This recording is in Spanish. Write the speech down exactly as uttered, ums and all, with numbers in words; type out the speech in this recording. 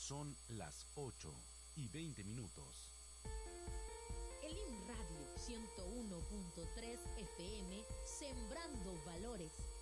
Son las ocho y veinte minutos. El I M Radio ciento uno punto tres F M, sembrando valores.